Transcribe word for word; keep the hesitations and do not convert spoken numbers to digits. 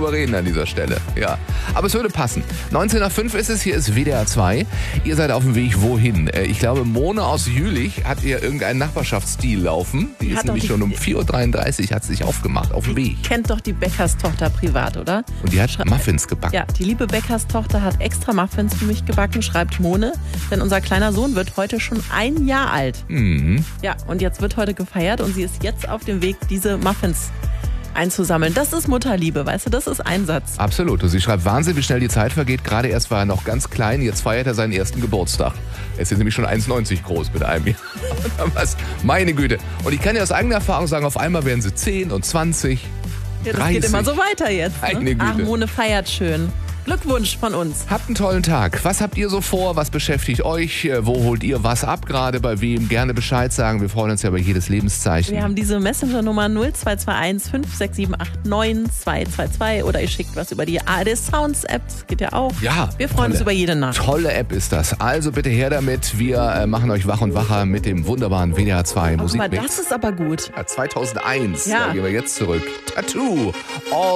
drüber reden an dieser Stelle. Ja, aber es würde passen. neunzehn nach fünf ist es, hier ist W D R zwei. Ihr seid auf dem Weg wohin? Ich glaube, Mone aus Jülich hat hier irgendeinen Nachbarschaftsstil laufen. Die, die ist nämlich schon um vier Uhr dreiunddreißig hat sie sich aufgemacht, auf dem Weg. Kennt doch die Bäckerstochter privat, oder? Und die hat Muffins gebacken. Ja, die liebe Bäckerstochter hat extra Muffins für mich gebacken, schreibt Mone. Denn unser kleiner Sohn wird heute schon ein Jahr alt. Mhm. Ja, und jetzt wird heute gefeiert und sie ist jetzt auf dem Weg, diese Muffins einzusammeln. Das ist Mutterliebe, weißt du, das ist Einsatz. Absolut. Und sie schreibt, Wahnsinn, wie schnell die Zeit vergeht. Gerade erst war er noch ganz klein, jetzt feiert er seinen ersten Geburtstag. Er ist jetzt nämlich schon eins Komma neunzig groß mit einem Jahr. Was? Meine Güte. Und ich kann ja aus eigener Erfahrung sagen, auf einmal werden sie zehn und zwanzig, ja, das dreißig. geht immer so weiter jetzt. Ne? Meine Güte. Ach, Mone feiert schön. Glückwunsch von uns. Habt einen tollen Tag. Was habt ihr so vor? Was beschäftigt euch? Wo holt ihr was ab gerade? Bei wem? Gerne Bescheid sagen. Wir freuen uns ja über jedes Lebenszeichen. Wir haben diese Messenger-Nummer null zwei zwei eins fünf sechs sieben acht neun zwei zwei zwei oder ihr schickt was über die A R D Sounds App. Das geht ja auch. Ja. Wir freuen tolle, uns über jede Nachricht. Tolle App ist das. Also bitte her damit. Wir äh, machen euch wach und wacher mit dem wunderbaren W D R zwei Musikmix. Das ist aber gut. Ja, zweitausendeins. Ja. Da gehen wir jetzt zurück. Tattoo. All